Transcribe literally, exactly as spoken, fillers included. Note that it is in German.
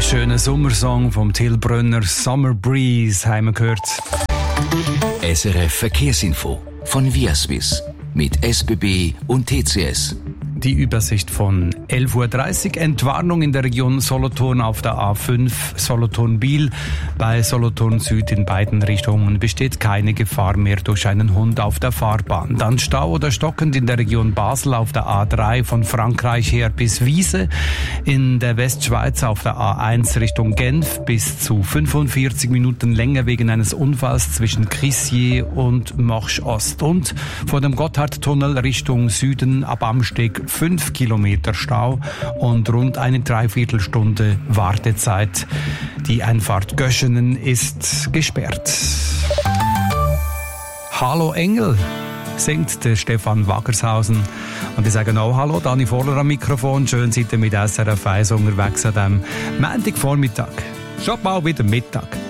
schöner Sommersong vom Till Brönner, Summer Breeze, haben wir gehört. S R F Verkehrsinfo von Viaswiss mit S B B und T C S. Die Übersicht von elf Uhr dreißig. Entwarnung in der Region Solothurn auf der A fünf Solothurn-Biel. Bei Solothurn Süd in beiden Richtungen besteht keine Gefahr mehr durch einen Hund auf der Fahrbahn. Dann Stau oder stockend in der Region Basel auf der A drei von Frankreich her bis Wiese. In der Westschweiz auf der A eins Richtung Genf bis zu fünfundvierzig Minuten länger wegen eines Unfalls zwischen Crissier und Morsch Ost. Und vor dem Gotthardtunnel Richtung Süden ab Amsteg fünf Kilometer Stau und rund eine Dreiviertelstunde Wartezeit. Die Einfahrt Göschenen ist gesperrt. Hallo Engel, singt der Stefan Waggershausen. Und ich sage auch Hallo, Dani Voller am Mikrofon. Schön seid ihr mit S R F eins unterwegs an diesem Montagvormittag. Schon bald wieder Mittag.